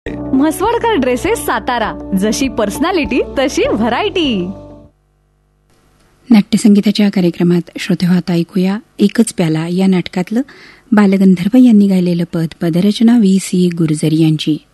म्हसवडकर dresses Satara, जशी personality तशी variety. नाट्यसंगीताच्या कार्यक्रमात श्रोतेहो आता ऐकूया एकच प्याला या नाटकातलं बालगंधर्व यांनी गायलेलं पद. पदरचना V.C. गुर्जर यांची.